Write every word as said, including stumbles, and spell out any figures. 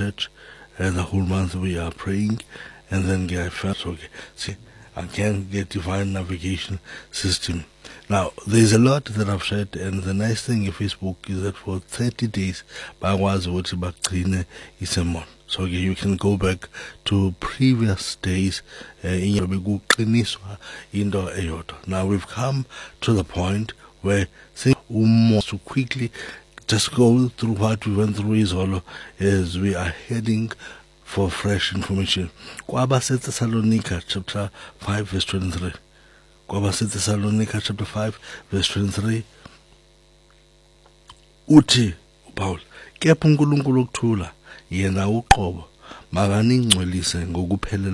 church, and the whole month we are praying, and then I felt, okay, see, again, the divine navigation system. Now, there's a lot that I've shared, and the nice thing in Facebook is that for thirty days, bakwazi ukuthi bagcine isermon. So okay, you can go back to previous days. Uh, now we've come to the point where things almost to quickly just go through what we went through is all as we are heading for fresh information. Thessalonica chapter five verse twenty-three. Thessalonica chapter five verse twenty-three. Uthi Paul, kepha uNkulunkulu okuthula yena uqobo makaningcwelise ngokupheleleyo